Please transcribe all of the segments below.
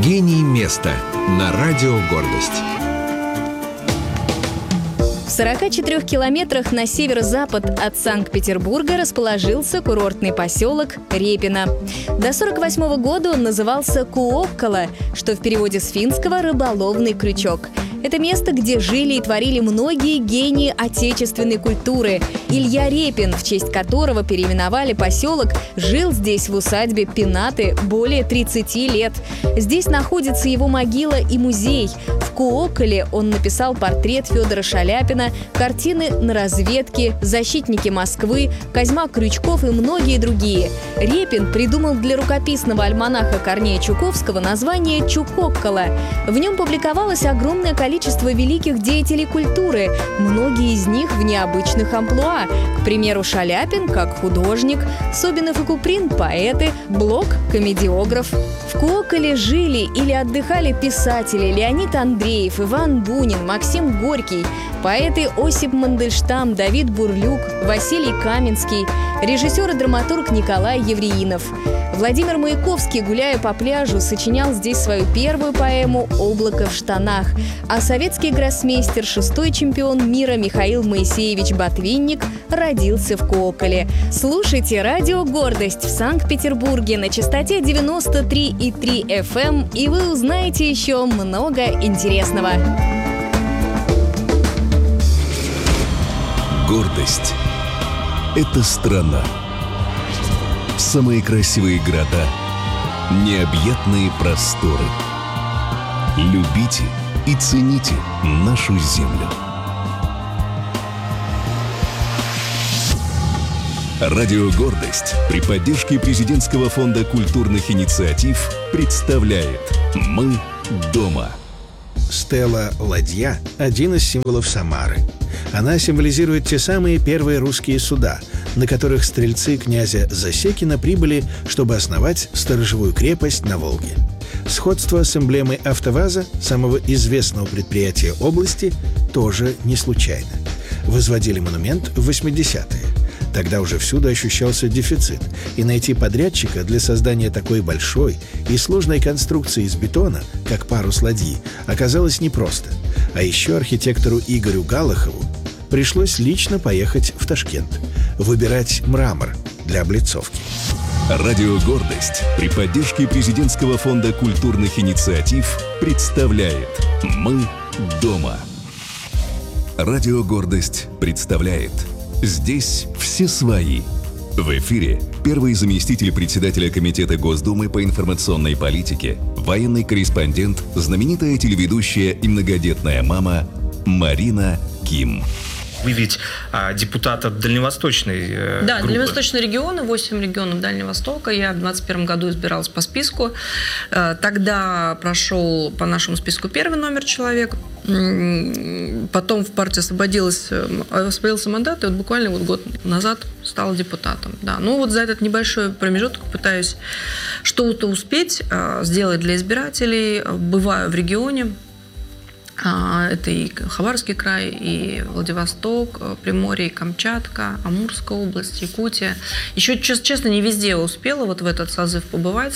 Гений места на радио «Гордость». В 44 километрах на северо-запад от Санкт-Петербурга расположился курортный поселок Репино. До 1948 года он назывался Куоккала, что в переводе с финского «рыболовный крючок». Это место, где жили и творили многие гении отечественной культуры. Илья Репин, в честь которого переименовали поселок, жил здесь в усадьбе Пенаты более 30 лет. Здесь находится его могила и музей. В Куоккале он написал портрет Федора Шаляпина, картины «На разведке», «Защитники Москвы», «Козьма Крючков» и многие другие. Репин придумал для рукописного альманаха Корнея Чуковского название «Чукоккала». В нем публиковалось огромное количество великих деятелей культуры, многие из них в необычных амплуа. К примеру, Шаляпин как художник, Собинов и Куприн – поэты, Блок – комедиограф. В Куоккале жили или отдыхали писатели Леонид Андреев, Иван Бунин, Максим Горький, поэты Осип Мандельштам, Давид Бурлюк, Василий Каменский, режиссер и драматург Николай Евреинов. Владимир Маяковский, гуляя по пляжу, сочинял здесь свою первую поэму «Облако в штанах», а советский гроссмейстер, шестой чемпион мира Михаил Моисеевич Ботвинник родился в Куоккале. Слушайте радио «Гордость» в Санкт-Петербурге на частоте 93,3 FM, и вы узнаете еще много интересного. Гордость – это страна. Самые красивые города, необъятные просторы. Любите и цените нашу землю. Радио «Гордость» при поддержке Президентского фонда культурных инициатив представляет «Мы дома». Стела ладья – один из символов Самары. Она символизирует те самые первые русские суда, на которых стрельцы князя Засекина прибыли, чтобы основать сторожевую крепость на Волге. Сходство с эмблемой «АвтоВАЗа», самого известного предприятия области, тоже не случайно. Возводили монумент в 80-е. Тогда уже всюду ощущался дефицит, и найти подрядчика для создания такой большой и сложной конструкции из бетона, как парус ладьи, оказалось непросто. А еще архитектору Игорю Галахову пришлось лично поехать в Ташкент, выбирать мрамор для облицовки. Радио «Гордость» при поддержке Президентского фонда культурных инициатив представляет «Мы дома». Радио «Гордость» представляет «Здесь все свои». В эфире первый заместитель председателя Комитета Госдумы по информационной политике, военный корреспондент, знаменитая телеведущая и многодетная мама Марина Ким. Вы ведь депутат от Дальневосточной группы. Да, Дальневосточный регион, 8 регионов Дальнего Востока. Я в 2021 году избиралась по списку. Тогда прошел по нашему списку первый номер человек. Потом в партии освободился мандат, и вот буквально год назад стала депутатом. Да. Ну вот за этот небольшой промежуток пытаюсь что-то успеть сделать для избирателей. Бываю в регионе. Это и Хабаровский край, и Владивосток, Приморье, Камчатка, Амурская область, Якутия. Еще, честно, не везде успела вот в этот созыв побывать.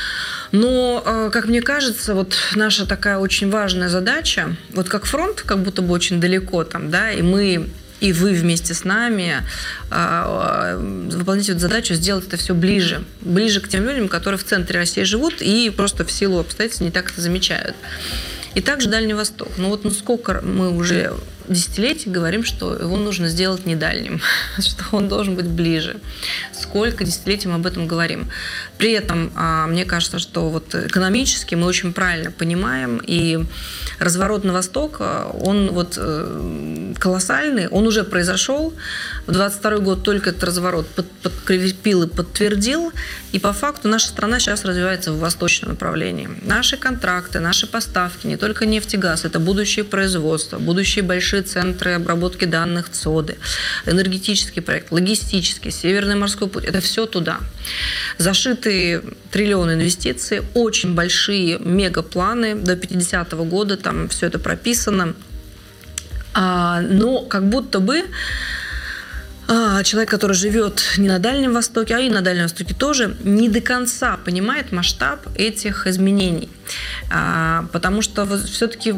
Но, как мне кажется, вот наша такая очень важная задача, вот как фронт, как будто бы очень далеко там, да, и мы, и вы вместе с нами выполнить эту задачу, сделать это все ближе к тем людям, которые в центре России живут и просто в силу обстоятельств не так это замечают. И также Дальний Восток. Сколько мы уже десятилетий говорим, что его нужно сделать не дальним, что он должен быть ближе. Сколько десятилетий мы об этом говорим. При этом, мне кажется, что вот экономически мы очень правильно понимаем, и разворот на восток, он вот колоссальный, он уже произошел. В 2022 год только этот разворот подкрепил и подтвердил, и по факту наша страна сейчас развивается в восточном направлении. Наши контракты, наши поставки, не только нефть и газ, это будущее производство, будущие большие центры обработки данных ЦОДы, энергетический проект, логистический, Северный морской путь, это все туда. Зашиты триллионы инвестиций, очень большие мегапланы до 50-го года, там все это прописано. Но как будто бы человек, который живет не на Дальнем Востоке, а и на Дальнем Востоке тоже, не до конца понимает масштаб этих изменений. Потому что все-таки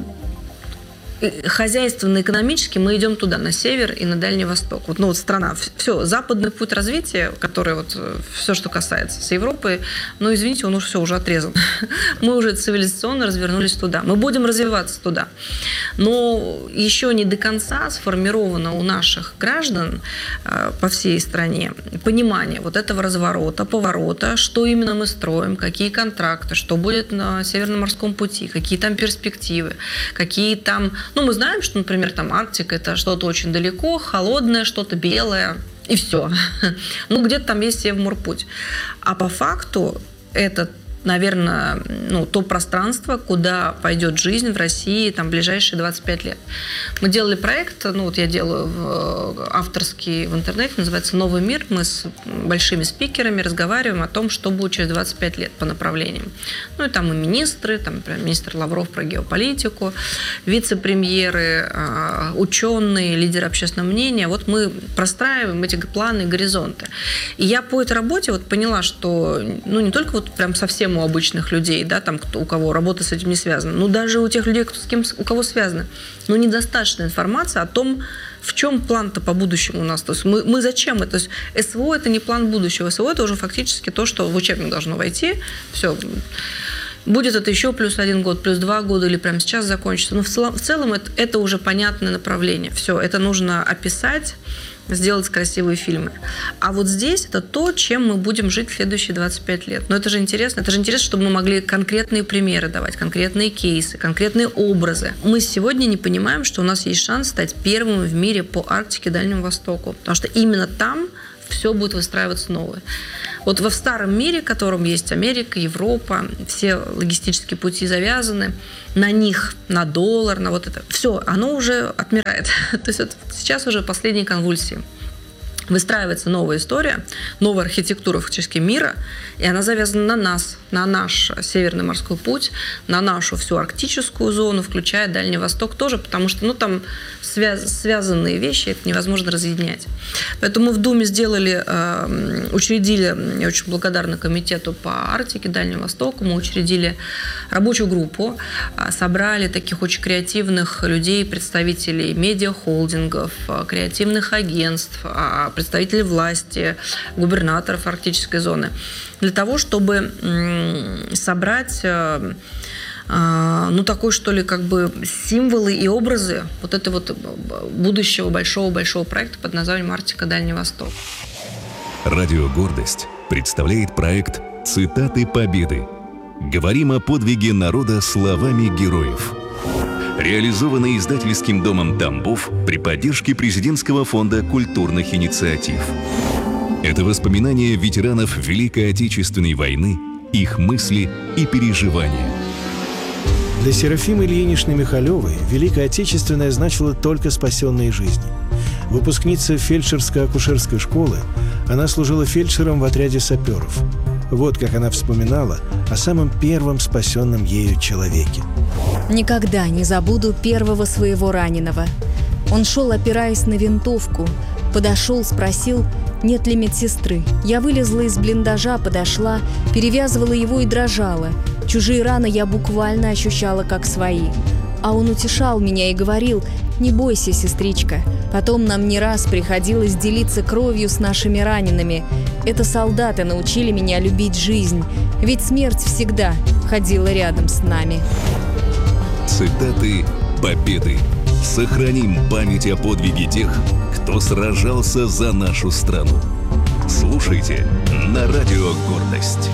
хозяйственно-экономически мы идем туда, на север и на Дальний Восток. Вот страна, все, западный путь развития, который все, что касается с Европой, извините, он уже отрезан. Мы уже цивилизационно развернулись туда. Мы будем развиваться туда. Но еще не до конца сформировано у наших граждан по всей стране понимание вот этого разворота, поворота, что именно мы строим, какие контракты, что будет на Северном морском пути, какие там перспективы, какие там... мы знаем, что, например, там Арктика – это что-то очень далеко, холодное, что-то белое, и все. Где-то там есть Севморпуть. А по факту это, наверное, то пространство, куда пойдет жизнь в России в ближайшие 25 лет. Мы делали проект, я делаю авторский в интернете, называется «Новый мир». Мы с большими спикерами разговариваем о том, что будет через 25 лет по направлениям. И там и министры, например, министр Лавров про геополитику, вице-премьеры, ученые, лидеры общественного мнения. Мы простраиваем эти планы и горизонты. И я по этой работе поняла, что не только прям совсем у обычных людей, у кого работа с этим не связана, но даже у тех людей, у кого связано, недостаточно информации о том, в чем план-то по будущему у нас. То есть мы зачем это? То есть СВО – это не план будущего. СВО – это уже фактически то, что в учебник должно войти. Все. Будет это еще плюс 1 год, плюс 2 года или прямо сейчас закончится. Но в целом это уже понятное направление. Все, это нужно описать, сделать красивые фильмы. А здесь это то, чем мы будем жить в следующие 25 лет. Но это же интересно. Это же интересно, чтобы мы могли конкретные примеры давать, конкретные кейсы, конкретные образы. Мы сегодня не понимаем, что у нас есть шанс стать первым в мире по Арктике и Дальнему Востоку. Потому что именно там все будет выстраиваться новое. Во старом мире, в котором есть Америка, Европа, все логистические пути завязаны, на них, на доллар, на это, все, оно уже отмирает. То есть сейчас уже последние конвульсии. Выстраивается новая история, новая архитектура фактически мира, и она завязана на нас, на наш Северный морской путь, на нашу всю арктическую зону, включая Дальний Восток тоже, потому что там связанные вещи, это невозможно разъединять. Поэтому мы в Думе учредили, я очень благодарна комитету по Арктике, Дальнему Востоку, мы учредили рабочую группу, собрали таких очень креативных людей, представителей медиахолдингов, креативных агентств, представителей власти, губернаторов арктической зоны, для того, чтобы собрать такой, что ли, символы и образы этого будущего большого-большого проекта под названием «Арктика. Дальний Восток». Радио «Гордость» представляет проект «Цитаты Победы». Говорим о подвиге народа словами героев. Реализованный издательским домом «Тамбов» при поддержке Президентского фонда культурных инициатив. Это воспоминания ветеранов Великой Отечественной войны, их мысли и переживания. Для Серафимы Ильиничны Михалевой Великая Отечественная значила только спасенные жизни. Выпускница фельдшерско-акушерской школы, она служила фельдшером в отряде саперов. Вот как она вспоминала о самом первом спасенном ею человеке. «Никогда не забуду первого своего раненого. Он шел, опираясь на винтовку. Подошел, спросил, нет ли медсестры. Я вылезла из блиндажа, подошла, перевязывала его и дрожала. Чужие раны я буквально ощущала как свои. А он утешал меня и говорил: не бойся, сестричка. Потом нам не раз приходилось делиться кровью с нашими ранеными. Это солдаты научили меня любить жизнь, ведь смерть всегда ходила рядом с нами». Цитаты Победы. Сохраним память о подвиге тех, кто сражался за нашу страну. Слушайте на Радио «Гордость».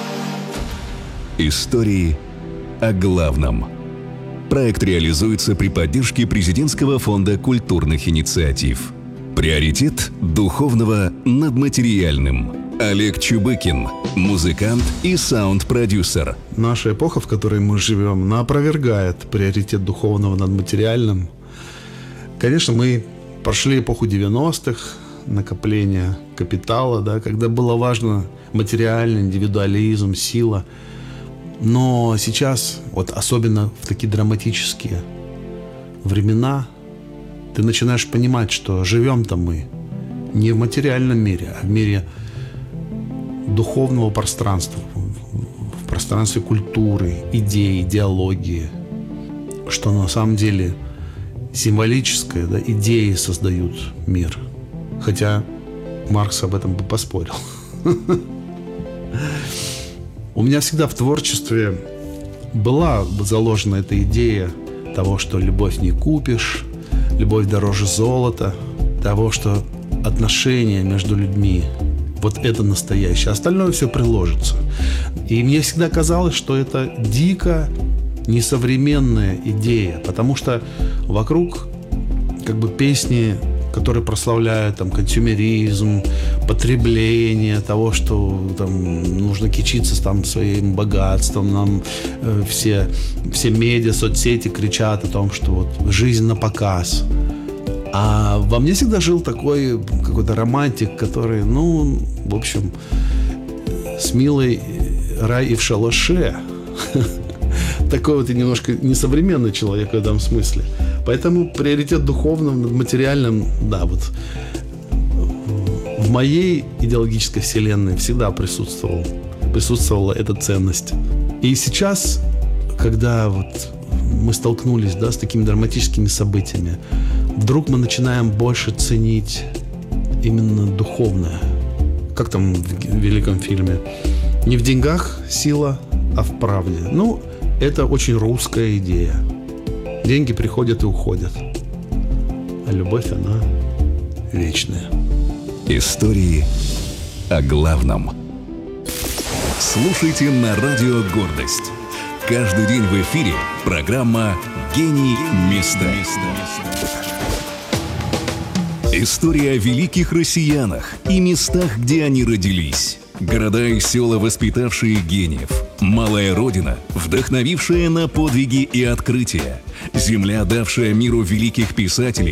Истории о главном. Проект реализуется при поддержке Президентского фонда культурных инициатив. Приоритет духовного над материальным. Олег Чубыкин, музыкант и саунд-продюсер. Наша эпоха, в которой мы живем, она опровергает приоритет духовного над материальным. Конечно, мы прошли эпоху 90-х, накопления капитала, когда было важно материальный индивидуализм, сила. Но сейчас, особенно в такие драматические времена, ты начинаешь понимать, что живем-то мы не в материальном мире, а в мире духовного пространства, в пространстве культуры, идей, идеологии, что на самом деле символическое, да, идеи создают мир. Хотя Маркс об этом бы поспорил. У меня всегда в творчестве была заложена эта идея того, что любовь не купишь, любовь дороже золота, того, что отношения между людьми вот это настоящее, остальное все приложится. И мне всегда казалось, что это дико несовременная идея, потому что вокруг как бы песни, которые прославляют там консюмеризм, потребление, того, что там нужно кичиться там своим богатством, нам все медиа, соцсети кричат о том, что вот жизнь на показ. А во мне всегда жил такой какой-то романтик, который, ну, в общем, с милой рай и в шалаше. Такой вот и немножко несовременный человек в этом смысле. Поэтому приоритет духовного над материальным, да, вот в моей идеологической вселенной всегда присутствовала эта ценность. И сейчас, когда вот мы столкнулись, да, с такими драматическими событиями, вдруг мы начинаем больше ценить именно духовное. Как там в великом фильме? Не в деньгах сила, а в правде. Ну, это очень русская идея. Деньги приходят и уходят. А любовь, она вечная. Истории о главном. Слушайте на Радио Гордость. Каждый день в эфире программа «Гений места». История о великих россиянах и местах, где они родились. Города и села, воспитавшие гениев. Малая родина, вдохновившая на подвиги и открытия. Земля, давшая миру великих писателей